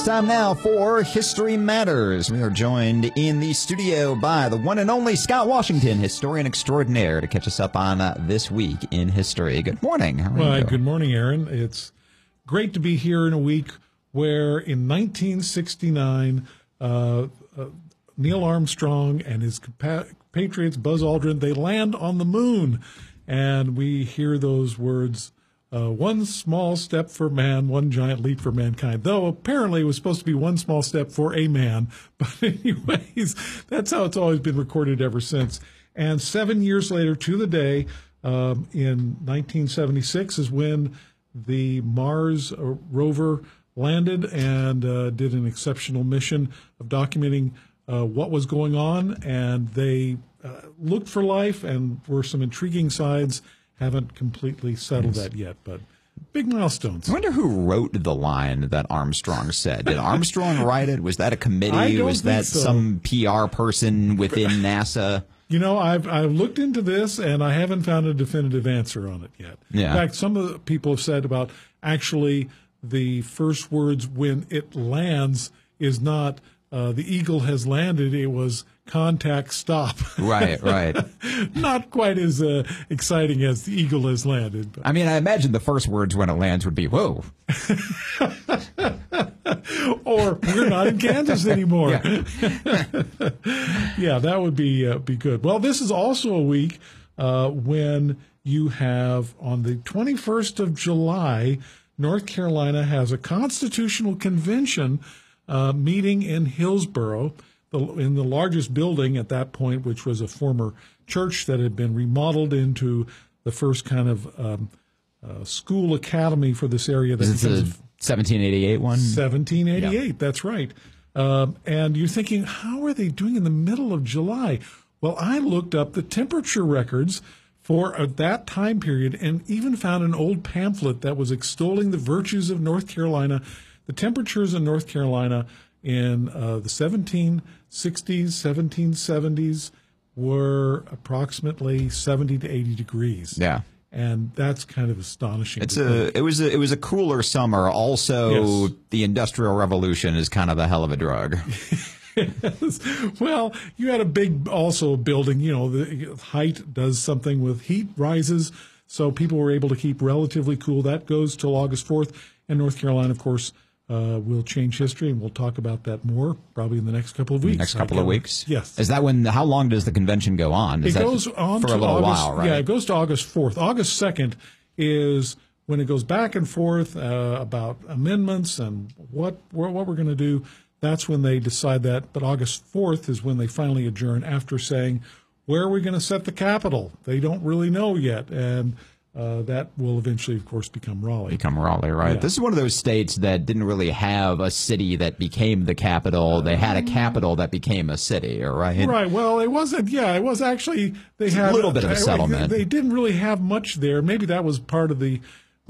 Time now for History Matters. We are joined in the studio by the one and only Scott Washington, historian extraordinaire, to catch us up on this week in history. Good morning. How are you doing? Good morning, Aaron. It's great to be here in a week where in 1969, Neil Armstrong and his compatriots, Buzz Aldrin, they land on the moon. And we hear those words, one small step for man, one giant leap for mankind. Though apparently it was supposed to be one small step for a man. But anyways, that's how it's always been recorded ever since. And 7 years later to the day, in 1976 is when the Mars rover landed and did an exceptional mission of documenting what was going on. And they looked for life, and were some intriguing signs. Haven't completely settled that yet, but big milestones. I wonder who wrote the line that Armstrong said. Did Armstrong write it? Was that a committee? Was that some PR person within NASA? You know, I've looked into this, and I haven't found a definitive answer on it yet. Yeah. In fact, some of the people have said about actually the first words when it lands is not the eagle has landed. It was contact stop. Right. Not quite as exciting as the eagle has landed. But. I mean, I imagine the first words when it lands would be, whoa. Or we're not in Kansas anymore. Yeah, that would be good. Well, this is also a week when you have, on the 21st of July, North Carolina has a constitutional convention meeting in Hillsborough, in the largest building at that point, which was a former church that had been remodeled into the first kind of school academy for this area. Is it the 1788 one? 1788, yeah. That's right. And you're thinking, how are they doing in the middle of July? Well, I looked up the temperature records for that time period and even found an old pamphlet that was extolling the virtues of North Carolina. The temperatures in North Carolina in the 1760s, 1770s were approximately 70 to 80 degrees. Yeah. And that's kind of astonishing. It was a cooler summer. Also, yes. The Industrial Revolution is kind of a hell of a drug. Yes. Well, you had a big also building, you know, the height does something with heat rises. So people were able to keep relatively cool. That goes till August 4th. And North Carolina, of course, will change history, and we'll talk about that more probably in the next couple of weeks. Next couple of weeks? Yes. Is that when, how long does the convention go on? It goes on for a little while, right? Yeah, it goes to August 4th. August 2nd is when it goes back and forth about amendments and what we're going to do. That's when they decide that. But August 4th is when they finally adjourn after saying, where are we going to set the capital? They don't really know yet. And that will eventually, of course, become Raleigh. Right? Yeah. This is one of those states that didn't really have a city that became the capital. They had a capital that became a city, right? Right. Well, it wasn't. Yeah, it was actually. They had a little bit of a settlement. They didn't really have much there. Maybe that was part of the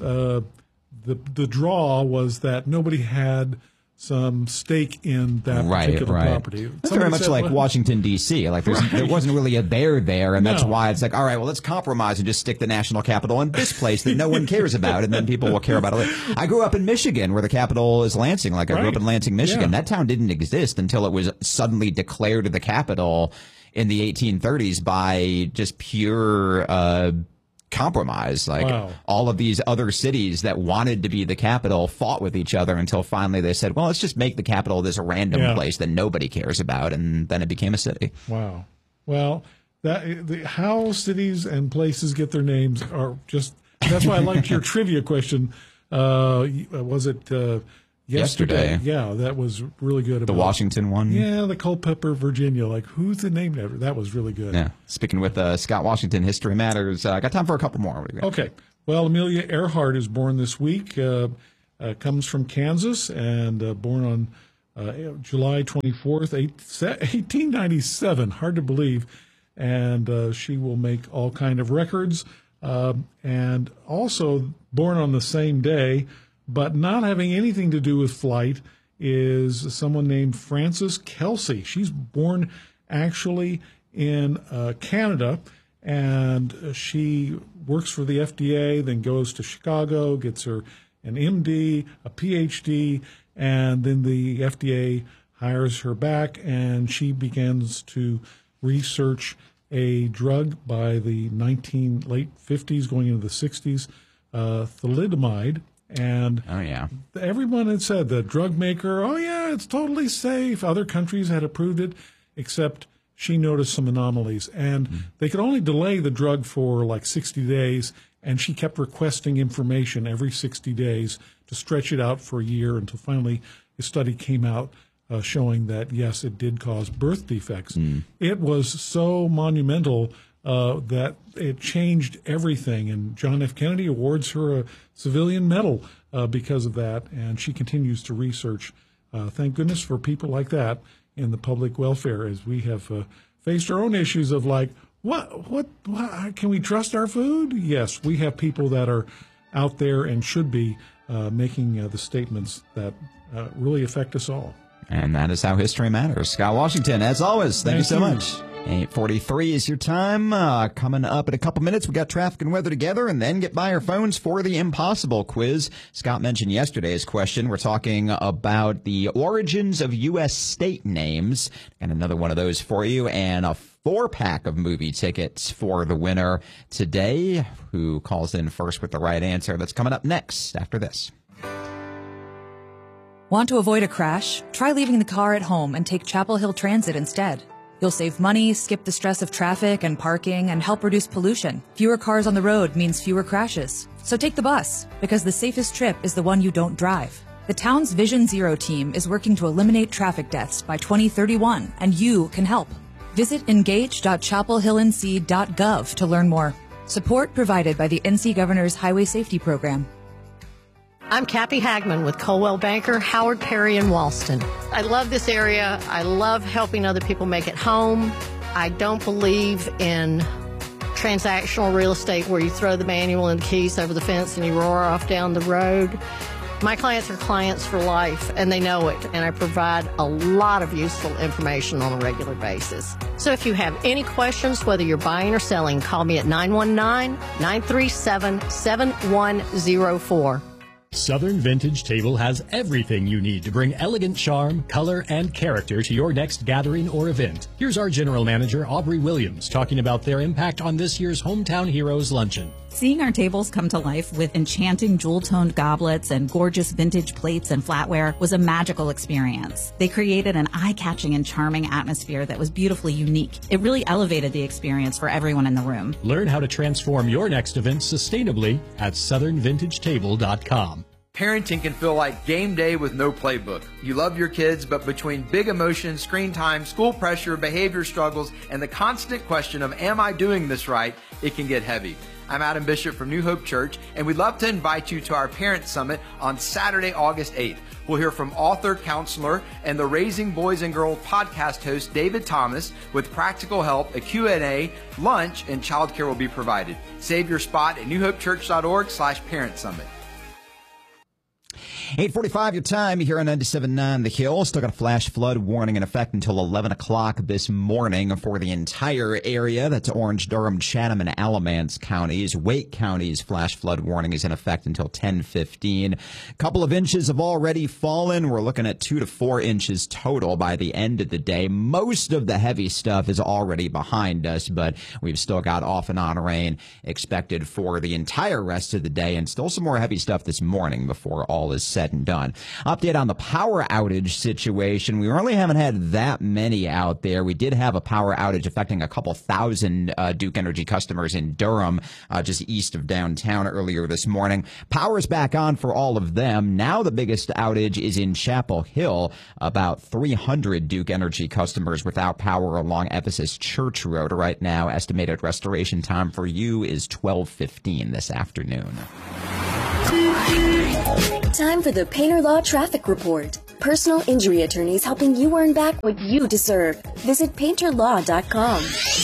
draw, was that nobody had some stake in that particular property. That's very much like Washington, D.C. Like there wasn't really a bear there, and that's why it's like, all right, well, let's compromise and just stick the national capital in this place that no one cares about, and then people will care about it. I grew up in Michigan, where the capital is Lansing. I grew up in Lansing, Michigan. Yeah. That town didn't exist until it was suddenly declared the capital in the 1830s by just pure compromise. All of these other cities that wanted to be the capital fought with each other until finally they said, well, let's just make the capital this random place that nobody cares about, and then it became a city. Wow. Well, how cities and places get their names are just, that's why I liked your trivia question. Was it yesterday? Yeah, that was really good. The Washington one? Yeah, the Culpeper, Virginia. Like, who's the name ever? That was really good. Yeah. Speaking with Scott Washington, History Matters. I got time for a couple more. Okay. Well, Amelia Earhart is born this week. Comes from Kansas and born on July 24th, 1897. Hard to believe. And she will make all kind of records. And also born on the same day, but not having anything to do with flight, is someone named Frances Kelsey. She's born actually in Canada, and she works for the FDA, then goes to Chicago, gets her an MD, a PhD, and then the FDA hires her back, and she begins to research a drug by the late 50s, going into the 60s, thalidomide. And everyone had said, the drug maker, oh yeah, it's totally safe. Other countries had approved it, except she noticed some anomalies. And they could only delay the drug for like 60 days, and she kept requesting information every 60 days to stretch it out for a year until finally a study came out showing that, yes, it did cause birth defects. It was so monumental that it changed everything. And John F. Kennedy awards her a civilian medal because of that. And she continues to research. Thank goodness for people like that in the public welfare, as we have faced our own issues of like, what, can we trust our food? Yes, we have people that are out there and should be making the statements that really affect us all. And that is how history matters. Scott Washington, as always, thank you so much. 8:43 is your time. Coming up in a couple minutes, we got traffic and weather together, and then get by our phones for the impossible quiz. Scott mentioned yesterday's question. We're talking about the origins of U.S. state names. And another one of those for you, and a 4-pack of movie tickets for the winner today, who calls in first with the right answer. That's coming up next after this. Want to avoid a crash? Try leaving the car at home and take Chapel Hill Transit instead. You'll save money, skip the stress of traffic and parking, and help reduce pollution. Fewer cars on the road means fewer crashes. So take the bus, because the safest trip is the one you don't drive. The town's Vision Zero team is working to eliminate traffic deaths by 2031, and you can help. Visit engage.chapelhillnc.gov to learn more. Support provided by the NC Governor's Highway Safety Program. I'm Kathy Hagman with Coldwell Banker, Howard Perry, and Walston. I love this area. I love helping other people make it home. I don't believe in transactional real estate where you throw the manual and the keys over the fence and you roar off down the road. My clients are clients for life, and they know it, and I provide a lot of useful information on a regular basis. So if you have any questions, whether you're buying or selling, call me at 919-937-7104. Southern Vintage Table has everything you need to bring elegant charm, color, and character to your next gathering or event. Here's our General Manager, Aubrey Williams, talking about their impact on this year's Hometown Heroes Luncheon. Seeing our tables come to life with enchanting jewel-toned goblets and gorgeous vintage plates and flatware was a magical experience. They created an eye-catching and charming atmosphere that was beautifully unique. It really elevated the experience for everyone in the room. Learn how to transform your next event sustainably at southernvintagetable.com. Parenting can feel like game day with no playbook. You love your kids, but between big emotions, screen time, school pressure, behavior struggles, and the constant question of, am I doing this right, it can get heavy. I'm Adam Bishop from New Hope Church, and we'd love to invite you to our Parent Summit on Saturday, August 8th. We'll hear from author, counselor, and the Raising Boys and Girls podcast host, David Thomas, with practical help, a Q&A, lunch, and childcare will be provided. Save your spot at newhopechurch.org/Parent Summit. 8:45 your time here on 97.9 The Hill. Still got a flash flood warning in effect until 11 o'clock this morning for the entire area. That's Orange, Durham, Chatham, and Alamance counties. Wake County's flash flood warning is in effect until 10:15. A couple of inches have already fallen. We're looking at 2 to 4 inches total by the end of the day. Most of the heavy stuff is already behind us, but we've still got off and on rain expected for the entire rest of the day, and still some more heavy stuff this morning before all is said and done. Update on the power outage situation. We really haven't had that many out there. We did have a power outage affecting a couple thousand Duke Energy customers in Durham, just east of downtown earlier this morning. Power's back on for all of them. Now the biggest outage is in Chapel Hill. About 300 Duke Energy customers without power along Ephesus Church Road right now. Estimated restoration time for you is 12:15 this afternoon. Time for the Painter Law Traffic Report. Personal injury attorneys helping you earn back what you deserve. Visit painterlaw.com.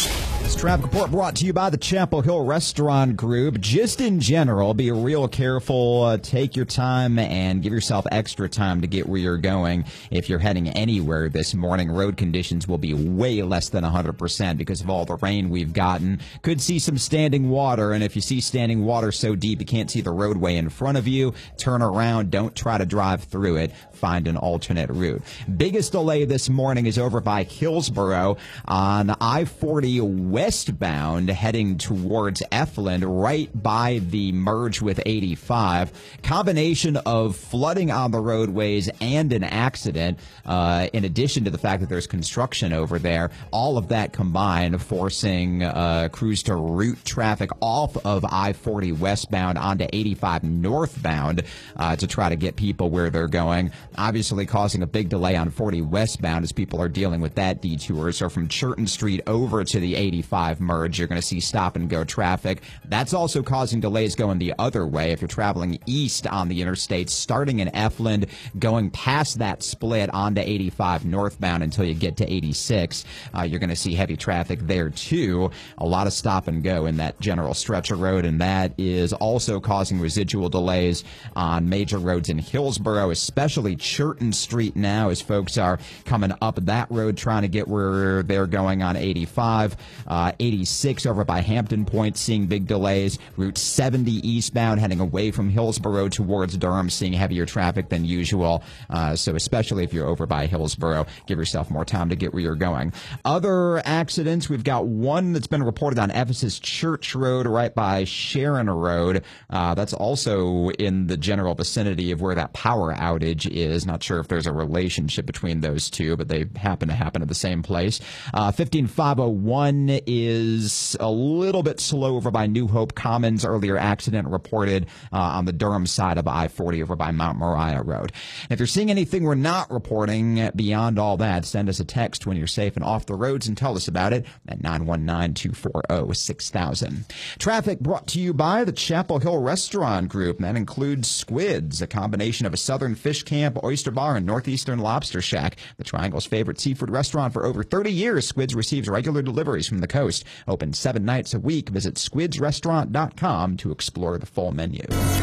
This traffic report brought to you by the Chapel Hill Restaurant Group. Just in general, be real careful. Take your time and give yourself extra time to get where you're going. If you're heading anywhere this morning, road conditions will be way less than 100% because of all the rain we've gotten. Could see some standing water, and if you see standing water so deep you can't see the roadway in front of you, turn around. Don't try to drive through it. Find an alternate route. Biggest delay this morning is over by Hillsborough on I-40 westbound heading towards Efland, right by the merge with 85. Combination of flooding on the roadways and an accident, in addition to the fact that there's construction over there. All of that combined forcing crews to route traffic off of I-40 westbound onto 85 northbound to try to get people where they're going. Obviously causing a big delay on 40 westbound as people are dealing with that detour. So from Churton Street over to the 85 merge, you're going to see stop-and-go traffic. That's also causing delays going the other way. If you're traveling east on the interstate, starting in Efland, going past that split onto 85 northbound until you get to 86, you're going to see heavy traffic there too. A lot of stop-and-go in that general stretch of road, and that is also causing residual delays on major roads in Hillsborough, especially Churton Street now as folks are coming up that road trying to get where they're going on 85. 86 over by Hampton Point seeing big delays. Route 70 eastbound heading away from Hillsborough towards Durham seeing heavier traffic than usual. So especially if you're over by Hillsborough, give yourself more time to get where you're going. Other accidents, we've got one that's been reported on Ephesus Church Road right by Sharon Road. That's also in the general vicinity of where that power outage is. Not sure if there's a relationship between those two, but they happen to happen at the same place. 15501 is a little bit slow over by New Hope Commons. Earlier accident reported on the Durham side of I-40 over by Mount Moriah Road. And if you're seeing anything we're not reporting beyond all that, send us a text when you're safe and off the roads and tell us about it at 919-240-6000. Traffic brought to you by the Chapel Hill Restaurant Group. And that includes Squids, a combination of a southern fish camp, oyster bar, and northeastern lobster shack. The Triangle's favorite seafood restaurant for over 30 years, Squids receives regular deliveries from the coast. Open 7 nights a week. Visit squidsrestaurant.com to explore the full menu.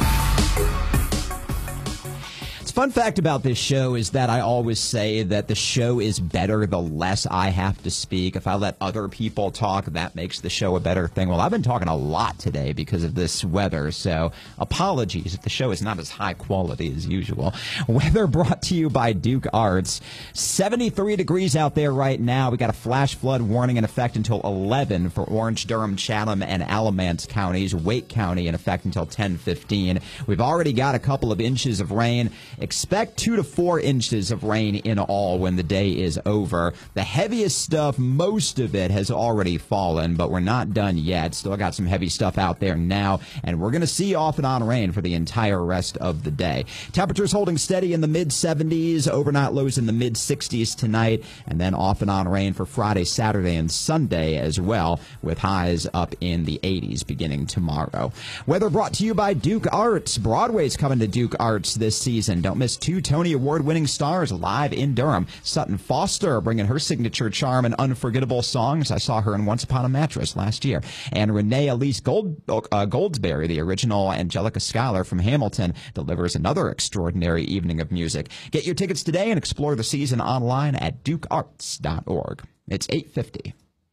Fun fact about this show is that I always say that the show is better the less I have to speak. If I let other people talk, that makes the show a better thing. Well, I've been talking a lot today because of this weather, so apologies if the show is not as high quality as usual. Weather brought to you by Duke Arts. 73 degrees out there right now. We got a flash flood warning in effect until 11 for Orange, Durham, Chatham, and Alamance counties. Wake County in effect until 10:15. We've already got a couple of inches of rain. Expect 2 to 4 inches of rain in all when the day is over. The heaviest stuff, most of it has already fallen, but we're not done yet. Still got some heavy stuff out there now, and we're going to see off and on rain for the entire rest of the day. Temperatures holding steady in the mid-70s, overnight lows in the mid-60s tonight, and then off and on rain for Friday, Saturday, and Sunday as well, with highs up in the 80s beginning tomorrow. Weather brought to you by Duke Arts. Broadway's coming to Duke Arts this season. Don't miss 2 Tony Award-winning stars live in Durham. Sutton Foster bringing her signature charm and unforgettable songs. I saw her in Once Upon a Mattress last year. And Renee Elise Goldsberry, the original Angelica Schuyler from Hamilton, delivers another extraordinary evening of music. Get your tickets today and explore the season online at dukearts.org. It's 8:50.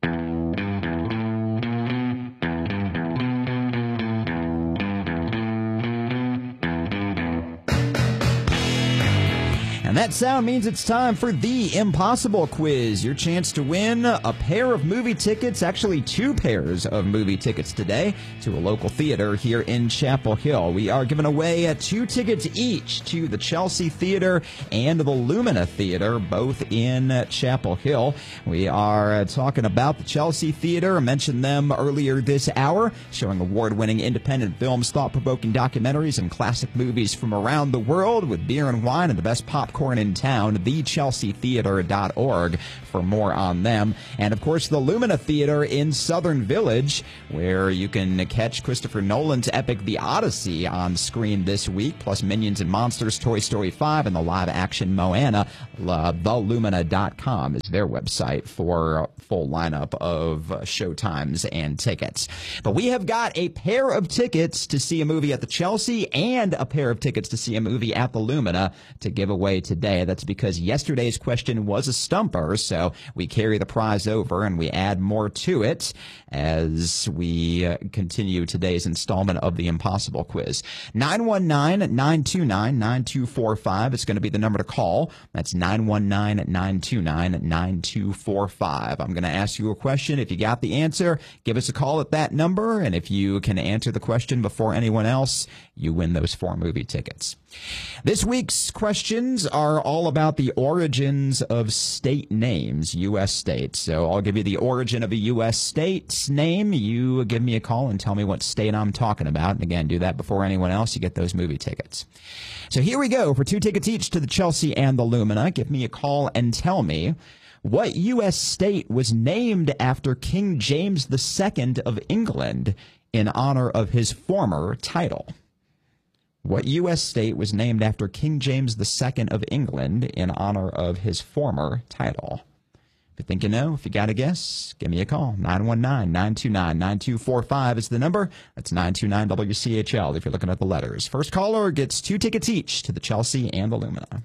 And that sound means it's time for the Impossible Quiz. Your chance to win a pair of movie tickets, actually 2 pairs of movie tickets today to a local theater here in Chapel Hill. We are giving away 2 tickets each to the Chelsea Theater and the Lumina Theater, both in Chapel Hill. We are talking about the Chelsea Theater. I mentioned them earlier this hour, showing award-winning independent films, thought-provoking documentaries, and classic movies from around the world with beer and wine and the best popcorn popcorn in town, thechelseatheater.org for more on them. And, of course, the Lumina Theater in Southern Village, where you can catch Christopher Nolan's epic The Odyssey on screen this week, plus Minions and Monsters, Toy Story 5, and the live-action Moana. TheLumina.com is their website for a full lineup of showtimes and tickets. But we have got a pair of tickets to see a movie at the Chelsea and a pair of tickets to see a movie at the Lumina to give away today. That's because yesterday's question was a stumper, so we carry the prize over and we add more to it as we continue today's installment of the Impossible Quiz. 919-929-9245 is going to be the number to call. That's 919-929-9245. I'm going to ask you a question. If you got the answer, give us a call at that number, and if you can answer the question before anyone else, you win those 4 movie tickets. This week's questions are all about the origins of state names, U.S. states. So I'll give you the origin of a U.S. state's name. You give me a call and tell me what state I'm talking about. And again, do that before anyone else. You get those movie tickets. So here we go for 2 tickets each to the Chelsea and the Lumina. Give me a call and tell me what U.S. state was named after King James II of England in honor of his former title. What U.S. state was named after King James II of England in honor of his former title? If you think you know, if you got a guess, give me a call. 919-929-9245 is the number. That's 929-WCHL if you're looking at the letters. First caller gets 2 tickets each to the Chelsea and the Lumina.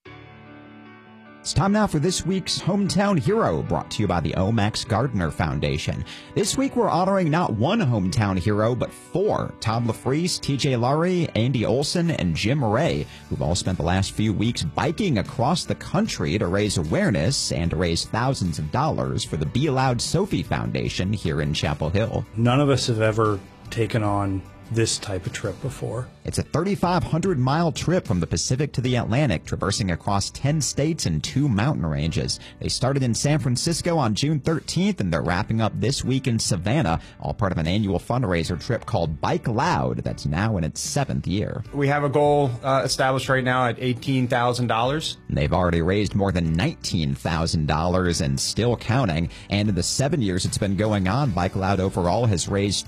It's time now for this week's Hometown Hero, brought to you by the O. Max Gardner Foundation. This week we're honoring not one hometown hero, but 4. Todd LaFries, TJ Lowry, Andy Olson, and Jim Ray, who've all spent the last few weeks biking across the country to raise awareness and to raise thousands of dollars for the Be Loud Sophie Foundation here in Chapel Hill. None of us have ever taken on this type of trip before. It's a 3,500-mile trip from the Pacific to the Atlantic, traversing across 10 states and 2 mountain ranges. They started in San Francisco on June 13th, and they're wrapping up this week in Savannah, all part of an annual fundraiser trip called Bike Loud that's now in its 7th year. We have a goal established right now at $18,000. They've already raised more than $19,000 and still counting. And in the 7 years it's been going on, Bike Loud overall has raised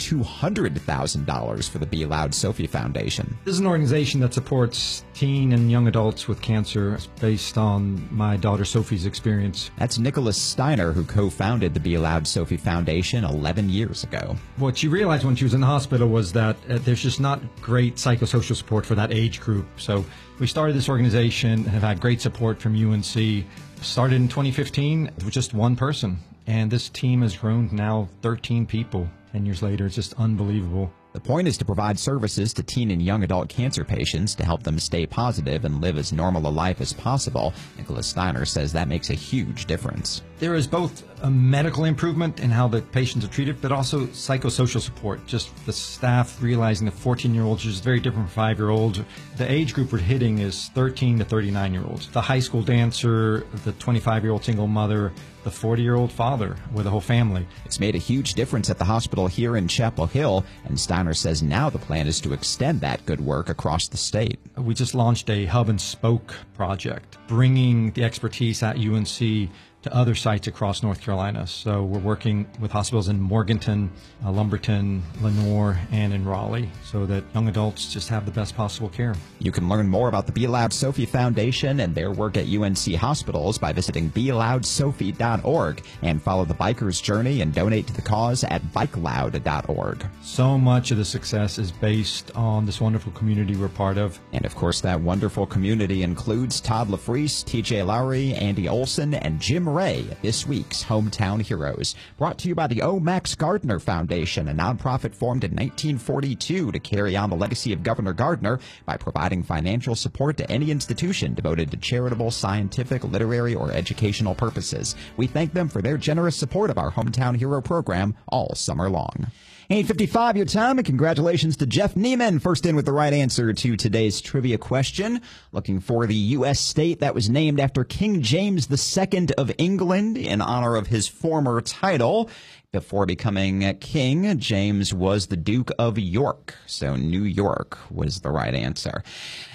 $200,000 for the Be Loud Sophie Foundation. This is an organization that supports teen and young adults with cancer. It's based on my daughter Sophie's experience. That's Nicholas Steiner, who co-founded the Be Loud Sophie Foundation 11 years ago. What she realized when she was in the hospital was that there's just not great psychosocial support for that age group. So we started this organization, have had great support from UNC. Started in 2015 with just 1 person, and this team has grown to now 13 people. 10 years later, it's just unbelievable. The point is to provide services to teen and young adult cancer patients to help them stay positive and live as normal a life as possible. Nicholas Steiner says that makes a huge difference. There is both a medical improvement in how the patients are treated, but also psychosocial support. Just the staff realizing the 14-year-olds is very different from 5-year-olds. The age group we're hitting is 13 to 39-year-olds. The high school dancer, the 25-year-old single mother, the 40-year-old father with a whole family. It's made a huge difference at the hospital here in Chapel Hill, and Steiner says now the plan is to extend that good work across the state. We just launched a hub and spoke project, bringing the expertise at UNC to other sites across North Carolina. So we're working with hospitals in Morganton, Lumberton, Lenoir, and in Raleigh so that young adults just have the best possible care. You can learn more about the Be Loud Sophie Foundation and their work at UNC hospitals by visiting BeLoudSophie.org and follow the biker's journey and donate to the cause at BikeLoud.org. So much of the success is based on this wonderful community we're part of. And of course, that wonderful community includes Todd LaFries, TJ Lowry, Andy Olson, and Jim Ray, this week's Hometown Heroes. Brought to you by the O. Max Gardner Foundation, a nonprofit formed in 1942 to carry on the legacy of Governor Gardner by providing financial support to any institution devoted to charitable, scientific, literary, or educational purposes. We thank them for their generous support of our Hometown Hero program all summer long. 8:55 your time, and congratulations to Jeff Neiman, first in with the right answer to today's trivia question. Looking for the U.S. state that was named after King James II of England in honor of his former title. Before becoming king, James was the Duke of York, so New York was the right answer.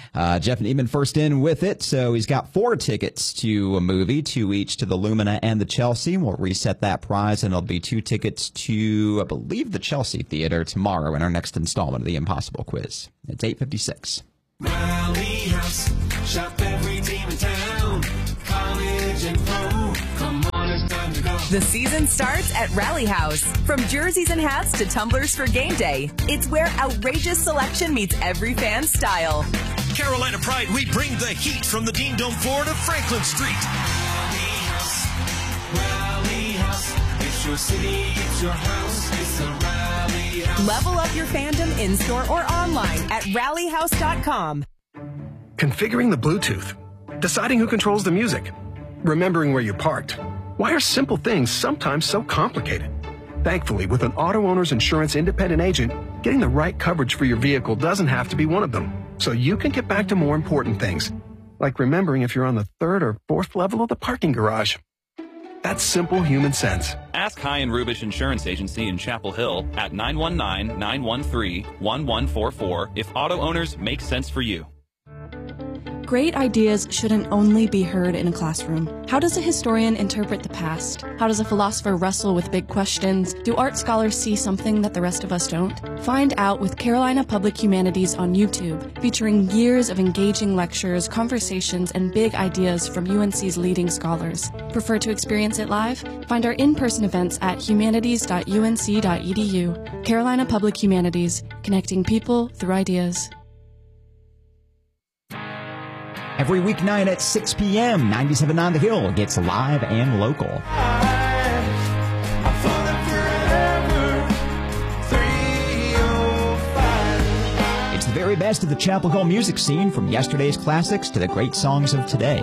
Jeff Neiman first in with it, so he's got 4 tickets to a movie, 2 each to the Lumina and the Chelsea. We'll reset that prize, and it'll be 2 tickets to, I believe, the Chelsea Theater tomorrow in our next installment of the Impossible Quiz. It's 8:56. Rally House, shop every team in town, college and pro. Come on, it's time to go. The season starts at Rally House. From jerseys and hats to tumblers for game day, it's where outrageous selection meets every fan's style. Carolina Pride, we bring the heat from the Dean Dome floor to Franklin Street. Rally House, it's your city, it's your house, it's the Rally House. Level up your fandom in-store or online at rallyhouse.com. Configuring the Bluetooth, deciding who controls the music, remembering where you parked. Why are simple things sometimes so complicated? Thankfully, with an auto owner's insurance independent agent, getting the right coverage for your vehicle doesn't have to be one of them. So you can get back to more important things, like remembering if you're on the 3rd or 4th level of the parking garage. That's simple human sense. Ask High and Rubish Insurance Agency in Chapel Hill at 919-913-1144 if auto owners make sense for you. Great ideas shouldn't only be heard in a classroom. How does a historian interpret the past? How does a philosopher wrestle with big questions? Do art scholars see something that the rest of us don't? Find out with Carolina Public Humanities on YouTube, featuring years of engaging lectures, conversations, and big ideas from UNC's leading scholars. Prefer to experience it live? Find our in-person events at humanities.unc.edu. Carolina Public Humanities, connecting people through ideas. Every weeknight at 6 p.m., 97.9 The Hill gets live and local. It's the very best of the Chapel Hill music scene, from yesterday's classics to the great songs of today.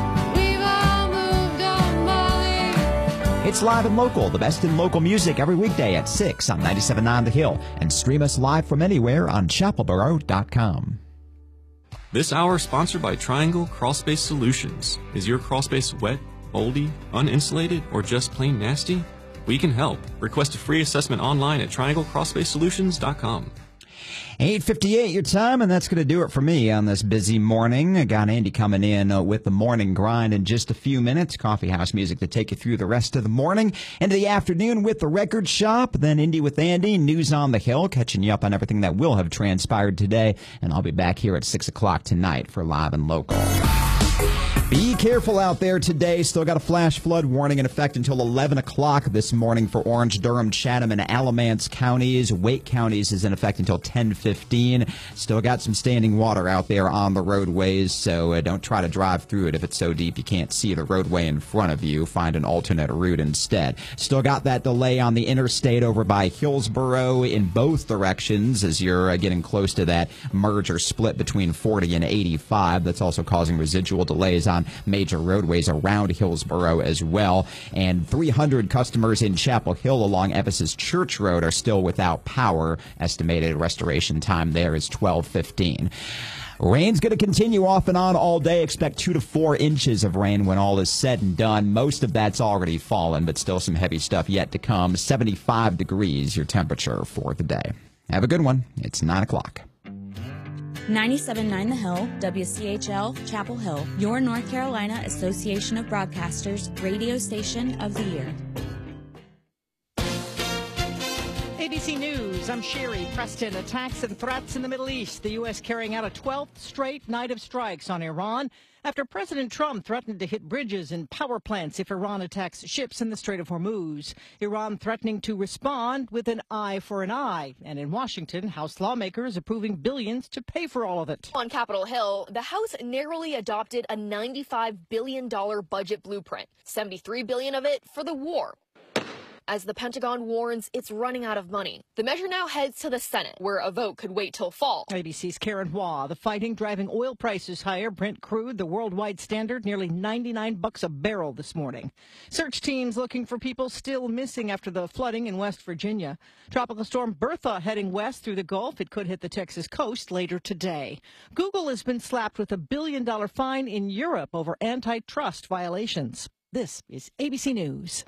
It's live and local, the best in local music, every weekday at 6 on 97.9 The Hill. And stream us live from anywhere on chapelboro.com. This hour sponsored by Triangle Crawlspace Solutions. Is your crawlspace wet, moldy, uninsulated, or just plain nasty? We can help. Request a free assessment online at trianglecrawlspacesolutions.com. 8:58 your time, and that's going to do it for me on this busy morning. I got Andy coming in with the morning grind in just a few minutes. Coffee house music to take you through the rest of the morning. Into the afternoon with the record shop. Then Indy with Andy, News on the Hill, catching you up on everything that will have transpired today. And I'll be back here at 6 o'clock tonight for Live and Local. Be careful out there today. Still got a flash flood warning in effect until 11 o'clock this morning for Orange, Durham, Chatham, and Alamance counties. Wake counties is in effect until 10:15. Still got some standing water out there on the roadways, so don't try to drive through it if it's so deep you can't see the roadway in front of you. Find an alternate route instead. Still got that delay on the interstate over by Hillsboro in both directions as you're getting close to that merge or split between 40 and 85. That's also causing residual delays on major roadways around Hillsboro as well. And 300 customers in Chapel Hill along Ephesus Church Road are still without power. Estimated restoration time there is 12:15. Rain's going to continue off and on all day. Expect 2 to 4 inches of rain when all is said and done. Most of that's already fallen, but still some heavy stuff yet to come. 75 degrees your temperature for the day. Have a good one. It's 9 o'clock. 97.9 The Hill, WCHL, Chapel Hill, your North Carolina Association of Broadcasters radio station of the year. ABC News, I'm Sherry Preston. Attacks and threats in the Middle East. The U.S. carrying out a 12th straight night of strikes on Iran after President Trump threatened to hit bridges and power plants if Iran attacks ships in the Strait of Hormuz. Iran threatening to respond with an eye for an eye. And in Washington, House lawmakers approving billions to pay for all of it. On Capitol Hill, the House narrowly adopted a $95 billion budget blueprint, $73 billion of it for the war. As the Pentagon warns it's running out of money. The measure now heads to the Senate, where a vote could wait till fall. ABC's Karen Hua. The fighting driving oil prices higher. Brent crude, the worldwide standard, nearly $99 a barrel this morning. Search teams looking for people still missing after the flooding in West Virginia. Tropical storm Bertha heading west through the Gulf. It could hit the Texas coast later today. Google has been slapped with $1 billion fine in Europe over antitrust violations. This is ABC News.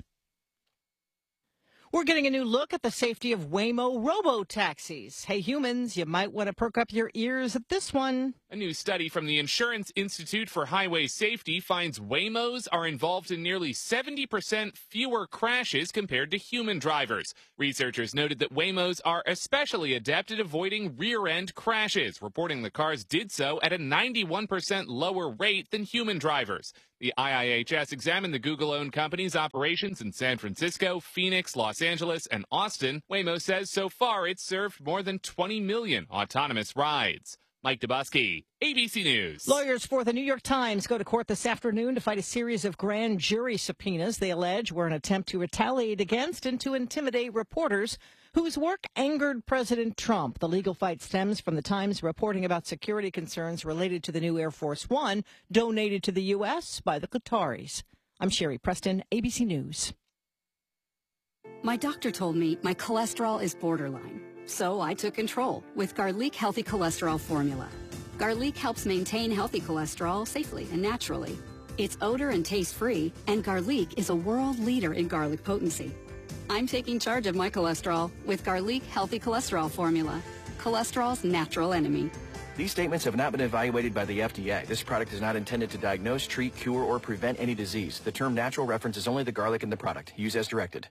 We're getting a new look at the safety of Waymo robo-taxis. Hey, humans, you might want to perk up your ears at this one. A new study from the Insurance Institute for Highway Safety finds Waymos are involved in nearly 70% fewer crashes compared to human drivers. Researchers noted that Waymos are especially adept at avoiding rear-end crashes, reporting the cars did so at a 91% lower rate than human drivers. The IIHS examined the Google-owned company's operations in San Francisco, Phoenix, Los Angeles, and Austin. Waymo says so far it's served more than 20 million autonomous rides. Mike Dubusky, ABC News. Lawyers for the New York Times go to court this afternoon to fight a series of grand jury subpoenas they allege were an attempt to retaliate against and to intimidate reporters whose work angered President Trump. The legal fight stems from the Times reporting about security concerns related to the new Air Force One donated to the U.S. by the Qataris. I'm Sherry Preston, ABC News. My doctor told me my cholesterol is borderline. So I took control with Garlic Healthy Cholesterol Formula. Garlic helps maintain healthy cholesterol safely and naturally. It's odor and taste-free, and Garlic is a world leader in garlic potency. I'm taking charge of my cholesterol with Garlic Healthy Cholesterol Formula, cholesterol's natural enemy. These statements have not been evaluated by the FDA. This product is not intended to diagnose, treat, cure, or prevent any disease. The term natural references only the garlic in the product. Use as directed.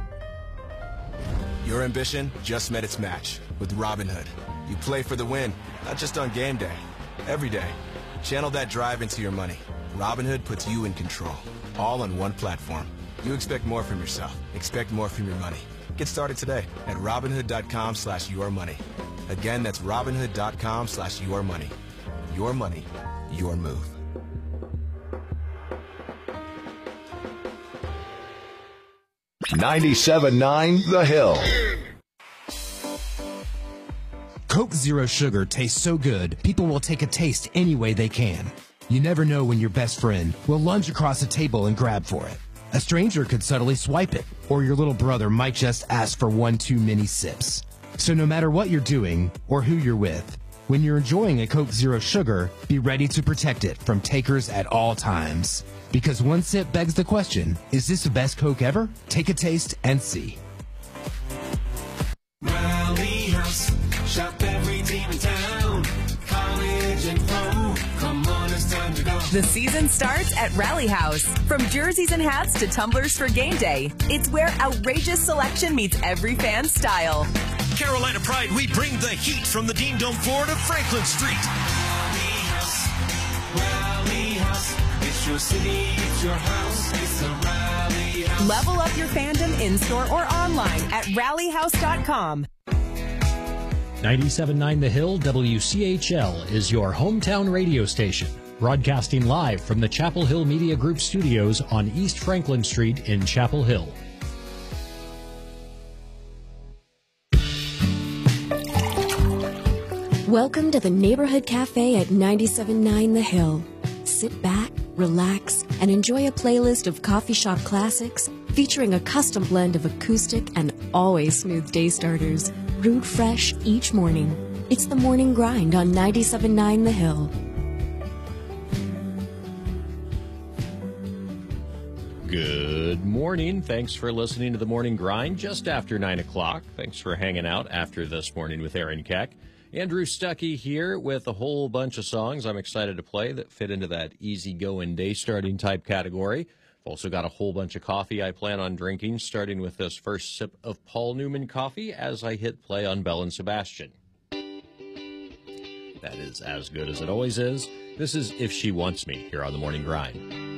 Your ambition just met its match with Robinhood. You play for the win, not just on game day, every day. Channel that drive into your money. Robinhood puts you in control, all on one platform. You expect more from yourself. Expect more from your money. Get started today at Robinhood.com/yourmoney. Again, that's Robinhood.com/yourmoney. Your money, your move. $97.9 The Hill. Coke Zero Sugar tastes so good, people will take a taste any way they can. You never know when your best friend will lunge across a table and grab for it. A stranger could subtly swipe it, or your little brother might just ask for one too many sips. So no matter what you're doing or who you're with, when you're enjoying a Coke Zero Sugar, be ready to protect it from takers at all times. Because one sip begs the question, is this the best Coke ever? Take a taste and see. Rally House, shop every team in town. College and pro, come on, it's time to go. The season starts at Rally House. From jerseys and hats to tumblers for game day, it's where outrageous selection meets every fan's style. Carolina Pride, we bring the heat from the Dean Dome floor to Franklin Street. Rally House, it's your city, it's your house, it's the Rally House. Level up your fandom in-store or online at rallyhouse.com. 97.9 The Hill, WCHL, is your hometown radio station. Broadcasting live from the Chapel Hill Media Group studios on East Franklin Street in Chapel Hill. Welcome to the Neighborhood Cafe at 97.9 The Hill. Sit back, relax, and enjoy a playlist of coffee shop classics featuring a custom blend of acoustic and always smooth day starters, brewed fresh each morning. It's the Morning Grind on 97.9 The Hill. Good morning. Thanks for listening to the Morning Grind just after 9 o'clock. Thanks for hanging out after This Morning with Aaron Keck. Andrew Stuckey here with a whole bunch of songs I'm excited to play that fit into that easy-going day-starting type category. I've also got a whole bunch of coffee I plan on drinking, starting with this first sip of Paul Newman coffee as I hit play on Belle and Sebastian. That is as good as it always is. This is If She Wants Me here on the Morning Grind.